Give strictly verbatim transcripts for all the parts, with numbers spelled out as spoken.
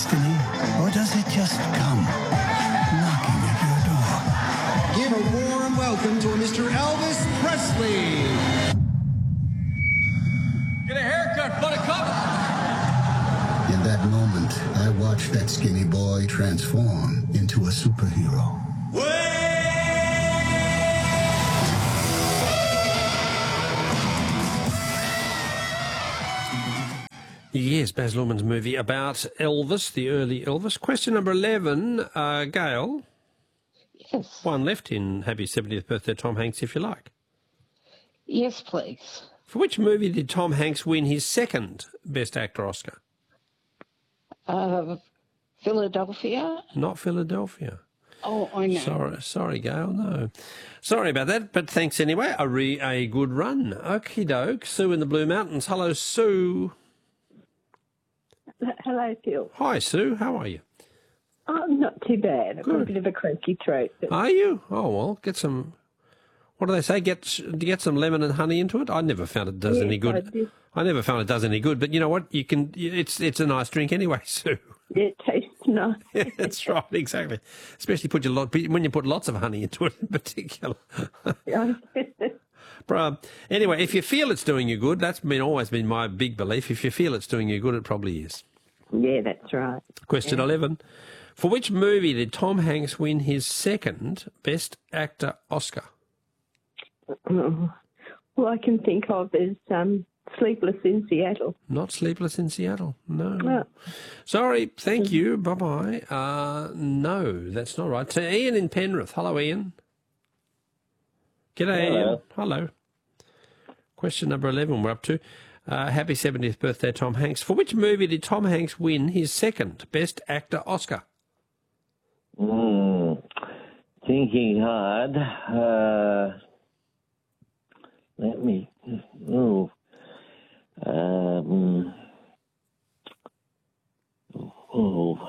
destiny, or does it just come knocking at your door? Give a warm welcome to Mister Elvis Presley. Get a haircut, buttercup. In that moment, I watched that skinny boy transform into a superhero. Yes, Baz Luhrmann's movie about Elvis, the early Elvis. Question number eleven, uh, Gail. Yes. One left in Happy seventieth Birthday, Tom Hanks, if you like. Yes, please. For which movie did Tom Hanks win his second Best Actor Oscar? Uh, Philadelphia? Not Philadelphia. Oh, I know. Sorry, sorry, Gail, no. Sorry about that, but thanks anyway. A, re, a good run. Okie doke. Sue in the Blue Mountains. Hello, Sue. Hello, Phil. Hi, Sue. How are you? Oh, not too bad. I've got a Good. bit of a croaky throat. But Are you? Oh, well, get some... What do they say? Get get some lemon and honey into it? I never found it does Yes, any good. I did. I never found it does any good, but you know what? You can. It's it's a nice drink anyway, Sue. yeah, it tastes nice. Yeah, that's right, exactly. Especially put your lot when you put lots of honey into it in particular. Yeah. Bro, anyway, if you feel it's doing you good, that's been always been my big belief. If you feel it's doing you good, it probably is. yeah, that's right. Question Yeah. eleven. For which movie did Tom Hanks win his second Best Actor Oscar? Oh, all I can think of is um, Sleepless in Seattle. Not Sleepless in Seattle. No. Oh. Sorry. Thank you. Bye-bye. Uh, no, that's not right. To Ian in Penrith. Hello, Ian. G'day, Hello. Ian. Hello. Question number eleven we're up to. Uh, happy seventieth birthday, Tom Hanks. For which movie did Tom Hanks win his second Best Actor Oscar? Mm, thinking hard. Uh, let me. Oh. Um, oh.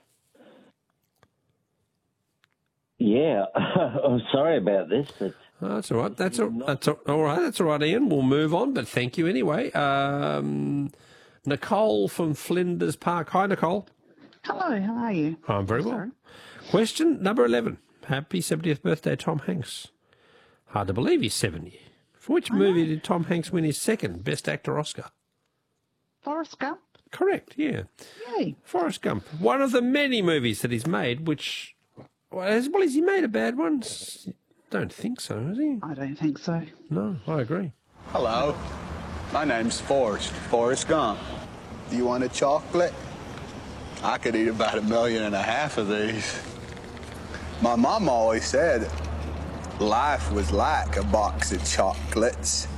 Yeah. I'm sorry about this, but. Oh, that's all right. That's, a, that's a, all right. That's all right, Ian. We'll move on, but thank you anyway. Um, Nicole from Flinders Park. Hi, Nicole. Hello, how are you? I'm very well. Sorry. Question number eleven. Happy seventieth birthday, Tom Hanks. Hard to believe he's seventy. For which movie did Tom Hanks win his second Best Actor Oscar? Forrest Gump? Correct, yeah. Yay. Forrest Gump. One of the many movies that he's made, which... Well, has, well, has he made a bad one? Don't think so, has he? I don't think so. No, I agree. Hello, my name's Forrest, Forrest Gump. Do you want a chocolate? I could eat about a million and a half of these. My mom always said life was like a box of chocolates.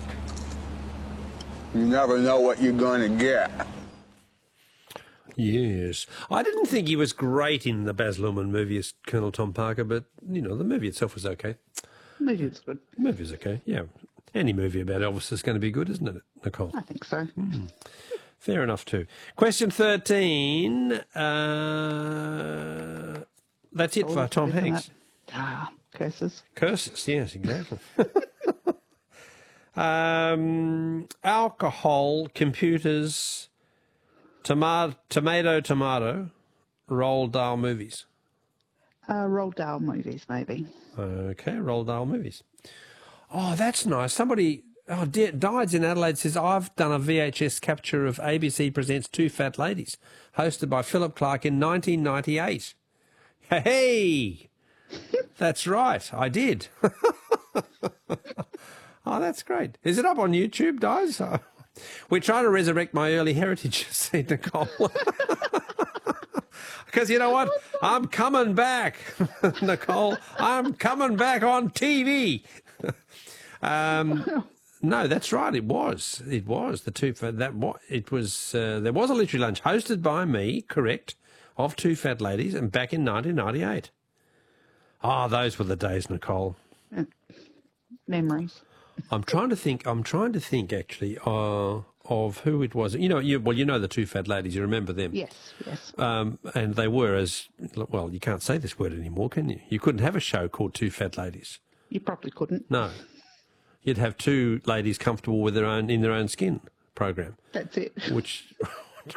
You never know what you're going to get. Yes. I didn't think he was great in the Baz Luhrmann movie as Colonel Tom Parker, but, you know, the movie itself was okay. Maybe it's good. The movie was okay, yeah. Any movie about Elvis is going to be good, isn't it, Nicole? I think so. Mm. Fair enough, too. Question thirteen. Uh, that's it Oh, for Tom isn't Hanks. it? Ah, curses. Curses, yes, exactly. um, alcohol, computers, tomato, tomato, tomato, Roald Dahl movies. Uh, Roald Dahl movies, maybe. Okay, Roald Dahl movies. Oh, that's nice. Somebody, oh, D- Dides in Adelaide says, I've done a V H S capture of A B C Presents Two Fat Ladies, hosted by Philip Clark in nineteen ninety-eight. Hey! That's right, I did. Oh, that's great. Is it up on YouTube, Dides? Oh. We're trying to resurrect my early heritage, said Nicole. Because you know what? I'm coming back, Nicole. I'm coming back on T V. um, no, that's right. It was. It was the two. That what it was. Uh, there was a literary lunch hosted by me, correct, of Two Fat Ladies, and back in nineteen ninety-eight. Ah, oh, those were the days, Nicole. Memories. I'm trying to think. I'm trying to think actually uh, of who it was. You know, you, well, you know the Two Fat Ladies. You remember them? Yes, yes. Um, and they were as well. You can't say this word anymore, can you? You couldn't have a show called Two Fat Ladies. You probably couldn't. No, you'd have two ladies comfortable with their own in their own skin program. That's it. Which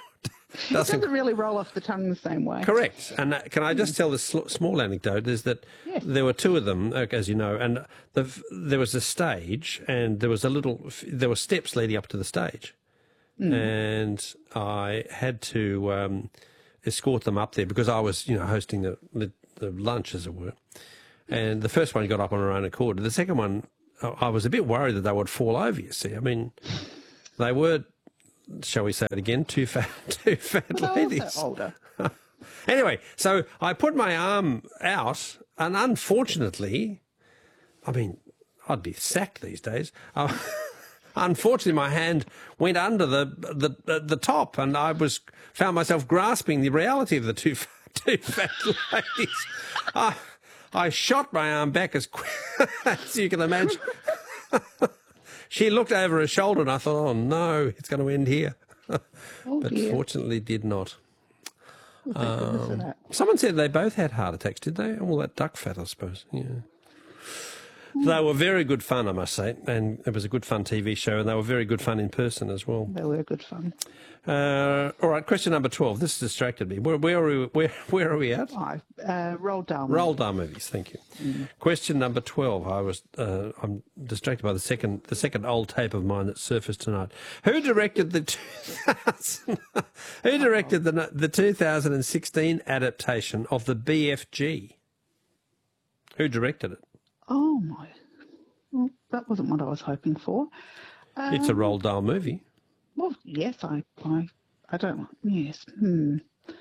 It doesn't really roll off the tongue the same way. Correct. And uh, can I just tell this sl- small anecdote is that Yes. there were two of them, uh, as you know, and the, there was a stage and there was a little, there were steps leading up to the stage. Mm. And I had to um, escort them up there because I was, you know, hosting the, the, the lunch, as it were. And the first one got up on her own accord. The second one, I was a bit worried that they would fall over, you see. I mean, they were, shall we say it again, two fat, two fat Well, ladies. older. Anyway, so I put my arm out, and unfortunately, I mean, I'd be sacked these days. Uh, unfortunately, my hand went under the the the top, and I was found myself grasping the reality of the two two fat ladies. I, I shot my arm back as quick as you can imagine. She looked over her shoulder, and I thought, "Oh no, it's going to end here." Oh, but dear. fortunately, did not. Well, thank goodness for Um, that. someone said they both had heart attacks, did they? All that duck fat, I suppose. Yeah. They were very good fun, I must say, and it was a good fun T V show, and they were very good fun in person as well. They were good fun. Uh, all right, question number twelve. This distracted me. Where, where, are, we, where, where are we at? Five. Uh, Roald Dahl. Roald Dahl movies. Thank you. Mm. Question number twelve. I was uh, I'm distracted by the second the second old tape of mine that surfaced tonight. Who directed the two thousand, Who directed the the two thousand sixteen adaptation of the B F G? Who directed it? Oh, my. Well, that wasn't what I was hoping for. Um, It's a Roald Dahl movie. Well, yes, I, I, I don't. Yes. Hmm.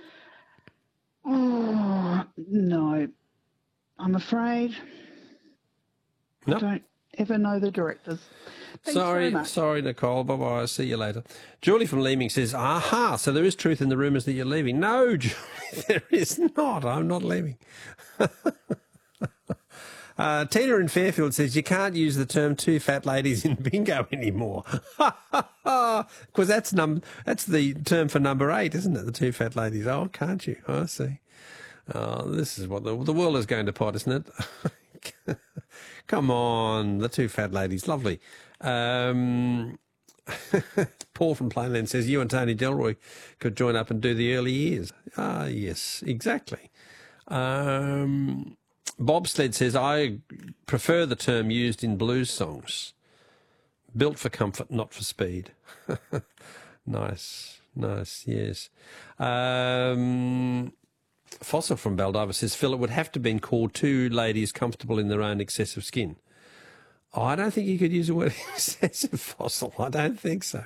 Oh, no. I'm afraid Nope. I don't ever know the directors. Thanks Sorry, very much. sorry, Nicole. Bye bye. See you later. Julie from Leeming says, "Aha! So there is truth in the rumours that you're leaving." No, Julie, there is not. I'm not leaving. Uh, Tina in Fairfield says, you can't use the term two fat ladies in bingo anymore. Because that's num that's the term for number eight, isn't it? The two fat ladies. Oh, can't you? I see. Oh, this is what the, the world is going to pot, isn't it? Come on, the two fat ladies. Lovely. Um, Paul from Plainland says, you and Tony Delroy could join up and do the early years. Ah, yes, exactly. Um... Bobsled says, I prefer the term used in blues songs. Built for comfort, not for speed. Nice, nice, yes. Um, Fossil from Baldiva says, Phil, it would have to have been called two ladies comfortable in their own excessive skin. Oh, I don't think you could use the word excessive, Fossil. I don't think so.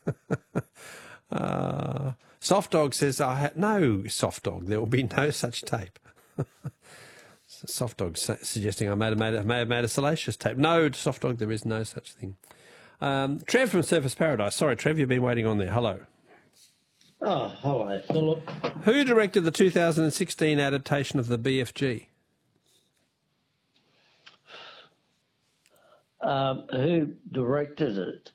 uh, Soft Dog says, I ha- no, Soft Dog, there will be no such tape. Soft Dog su- suggesting I may have, made a, may have made a salacious tape. No, Soft Dog, there is no such thing. Um, Trev from Surface Paradise. Sorry, Trev, you've been waiting on there. Hello. Oh, hello, Philip. Who directed the two thousand sixteen adaptation of the B F G? Um, who directed it?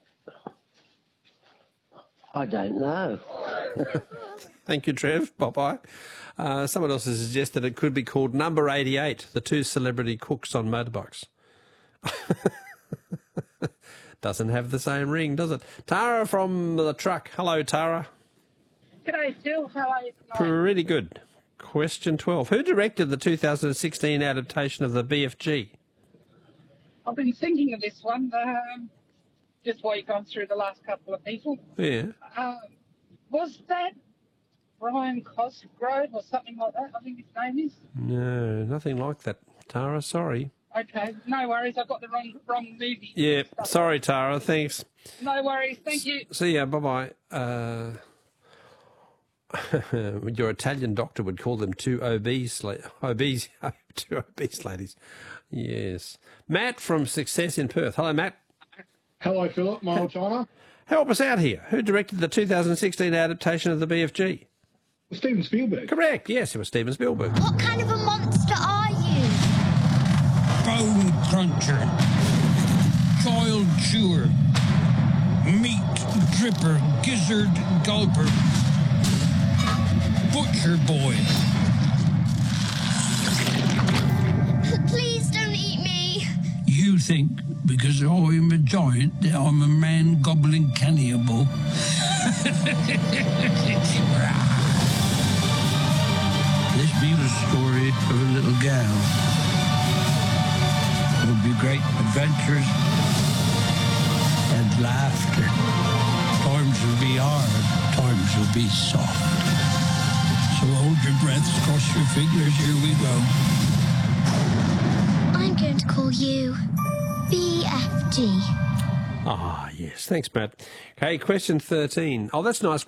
I don't know. Thank you, Trev. Bye-bye. Uh, someone else has suggested it could be called Number eighty-eight, the two celebrity cooks on motorbikes. Doesn't have the same ring, does it? Tara from the truck. Hello, Tara. G'day, Phil. How are you tonight? Pretty good. Question twelve. Who directed the two thousand sixteen adaptation of the B F G? I've been thinking of this one um, just while you've gone through the last couple of people. Yeah. Um, was that Brian Cosgrove or something like that, I think his name is? No, nothing like that, Tara. Sorry. Okay, no worries. I got the wrong wrong movie. Yeah, sorry, Tara. Thanks. No worries. Thank you. See ya. Bye-bye. Uh, your Italian doctor would call them two obese, la- obese, two obese ladies. Yes. Matt from Success in Perth. Hello, Matt. Hello, Philip, my old timer. Help us out here. Who directed the two thousand sixteen adaptation of the B F G? Steven Spielberg. Correct. Yes, it was Steven Spielberg. What kind of a monster are you? Bone cruncher, child chewer, meat dripper, gizzard gulper, butcher boy. Please don't eat me. You think because I'm a giant that I'm a man gobbling cannibal? be the story of a little gal. There'll be great adventures and laughter. Times will be hard, times will be soft. So hold your breaths, cross your fingers, here we go. I'm going to call you B F G. Ah, yes. Thanks, Matt. Okay, question thirteen. Oh, that's nice.